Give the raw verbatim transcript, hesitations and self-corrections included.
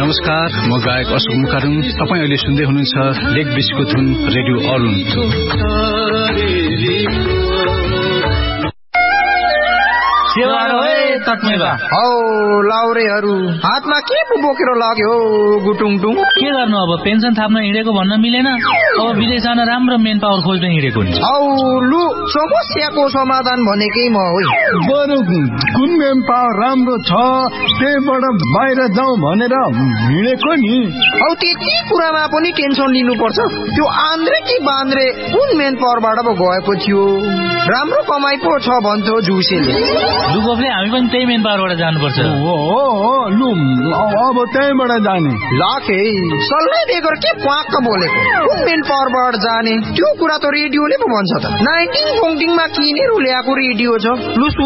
नमस्कार, म गायक अशोक मुखारुङ। तपाईँ अहिले सुन्दै हुनुहुन्छ लेक बिचको धुन रेडियो अरुण। हौ लाउरेहरू हातमा के पो बोकेर लाग्यो गुटुङटुङ? के गर्नु अब, पेन्सन थाप्न हिँडेको भन्न मिलेन। अब विदेश जान राम्रो मेन पावर खोज्न हिँडेको हुन्छ। औ लु समस्याको समाधान भनेकै म हो। बरु कुन मेन पावर राम्रो छ त्यहीबाट बाहिर जाउँ भनेर हिँडेको नि। औ त्यति कुरामा पनि टेन्सन लिनुपर्छ? त्यो आन्द्रे कि बान्द्रे कुन मेन पावरबाट पो गएको थियो? राम्रो कमाइ पो छ भन्थ्यो जुसेले। लुगोफले हामी पनि त्यही मेन पावरबाट जानुपर्छ। हो हो लु अब त्यहीबाट जाने। लाखे सल्लाह बेगर के प्वाक्क बोलेको? कुन मेन पावरबाट जाने त्यो कुरा त रेडियोले पो भन्छ त। नाइन्टिङ फोङ्टिङमा किनेर ल्याएको रेडियो छ। लु